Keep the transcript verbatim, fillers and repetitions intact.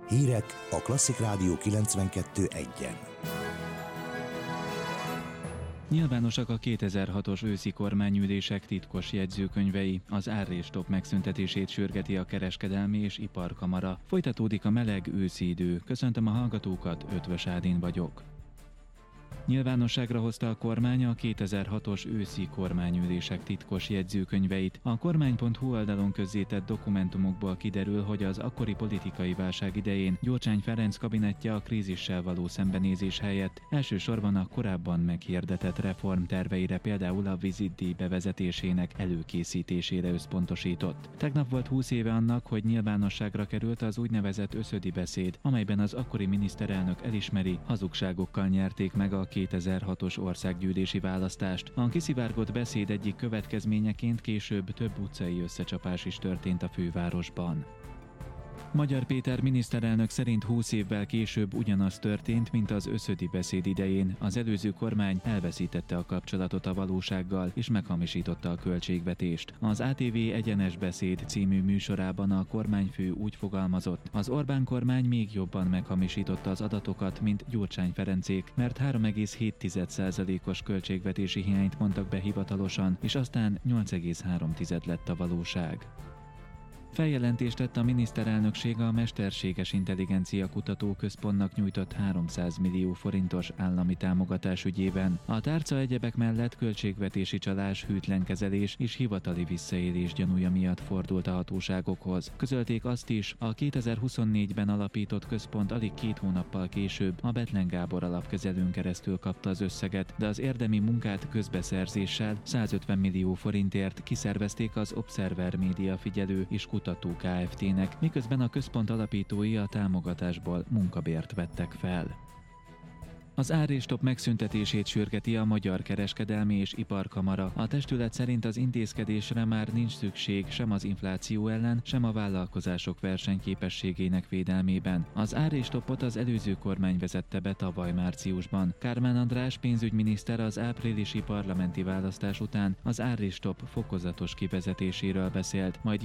Hírek a Klasszik Rádió kilencvenkettő egyen. Nyilvánosak a kétezer-hatos őszi kormányülések titkos jegyzőkönyvei. Az árrés-stop megszüntetését sürgeti a Kereskedelmi és Iparkamara. Folytatódik a meleg őszi idő. Köszöntöm a hallgatókat, Ötvös Ádin vagyok. Nyilvánosságra hozta a kormány a kétezer-hatos őszi kormányülések titkos jegyzőkönyveit. A kormány pont hu oldalon közzétett dokumentumokból kiderül, hogy az akkori politikai válság idején Gyurcsány Ferenc kabinettje a krízissel való szembenézés helyett elsősorban a korábban meghirdetett reformterveire, például a vizitdíj bevezetésének előkészítésére összpontosított. Tegnap volt húsz éve annak, hogy nyilvánosságra került az úgynevezett összödi beszéd, amelyben az akkori miniszterelnök elismeri, hazugságokkal nyerték meg a kétezer-hatos országgyűlési választást. A kiszivárgott beszéd egyik következményeként később több utcai összecsapás is történt a fővárosban. Magyar Péter miniszterelnök szerint húsz évvel később ugyanaz történt, mint az összödi beszéd idején. Az előző kormány elveszítette a kapcsolatot a valósággal, és meghamisította a költségvetést. Az á té vé Egyenes Beszéd című műsorában a kormányfő úgy fogalmazott: az Orbán kormány még jobban meghamisította az adatokat, mint Gyurcsány Ferencék, mert három egész hét százalékos költségvetési hiányt mondtak be hivatalosan, és aztán nyolc egész három lett a valóság. Feljelentést tett a miniszterelnökség a Mesterséges Intelligencia Kutatóközpontnak nyújtott háromszáz millió forintos állami támogatás ügyében. A tárca egyebek mellett költségvetési csalás, hűtlenkezelés és hivatali visszaélés gyanúja miatt fordult a hatóságokhoz. Közölték azt is, a kétezer-huszonnégyben alapított központ alig két hónappal később a Bethlen Gábor alapkezelőn keresztül kapta az összeget, de az érdemi munkát közbeszerzéssel százötven millió forintért kiszervezték az Observer Média Figyelő és Kutató Kft-nek, miközben a központ alapítói a támogatásból munkabért vettek fel. Az árrés-stop megszüntetését sürgeti a Magyar Kereskedelmi és Iparkamara. A testület szerint az intézkedésre már nincs szükség sem az infláció ellen, sem a vállalkozások versenyképességének védelmében. Az árrés-stopot az előző kormány vezette be tavaly márciusban. Kármán András pénzügyminiszter az áprilisi parlamenti választás után az árrés-stop fokozatos kivezetéséről beszélt, majd